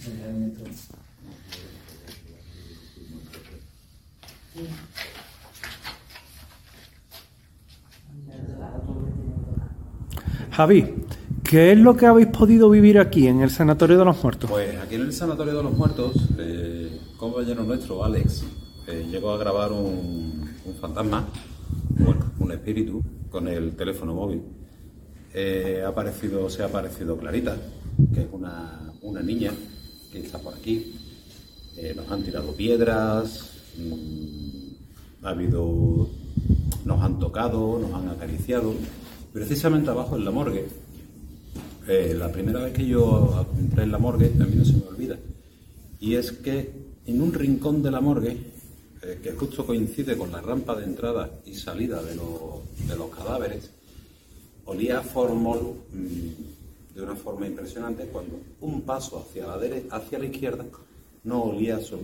Javi, ¿qué es lo que habéis podido vivir aquí en el Sanatorio de los Muertos? Pues aquí en el Sanatorio de los Muertos, un compañero nuestro, Alex, llegó a grabar un fantasma, bueno, un espíritu, con el teléfono móvil. Se ha aparecido Clarita, que es una niña que está por aquí. Nos han tirado piedras, nos han tocado, nos han acariciado. Precisamente abajo en la morgue, la primera vez que yo entré en la morgue, a mí no se me olvida, y es que en un rincón de la morgue, que justo coincide con la rampa de entrada y salida de los cadáveres, olía a formol de una forma impresionante, cuando un paso hacia la izquierda no olía absolutamente